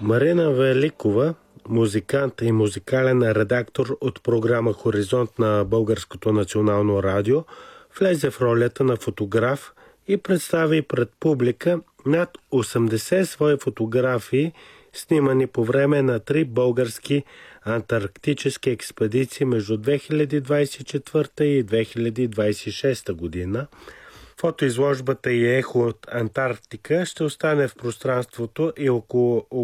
Марина Великова, музикант и музикален редактор от програма Хоризонт на Българското национално радио, влезе в ролята на фотограф и представи пред публика над 80 свои фотографии, снимани по време на 3 български антарктически експедиции между 2024 и 2026 година. Фотоизложбата и ехо от Антарктика ще остане в пространството и около